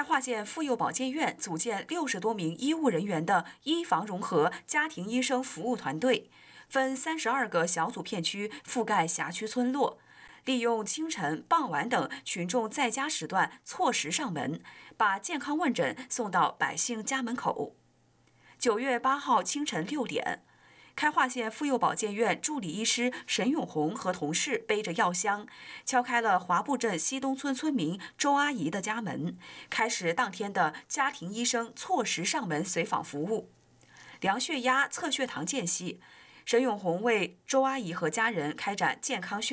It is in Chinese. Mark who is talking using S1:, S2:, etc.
S1: 化县妇幼保健院组建60多名医务人员的医防融合家庭医生服务团队，分32个小组片区覆盖辖区村落，利用清晨、傍晚等群众在家时段错时上门，把健康问诊送到百姓家门口。9月8号清晨6点，开化县妇幼保健院助理医师沈永红和同事背着药箱，敲开了华埠镇西东村村民周阿姨的家门，开始当天的家庭医生错时上门随访服务。量血压、测血糖间隙，沈永红为周阿姨和家人开展健康宣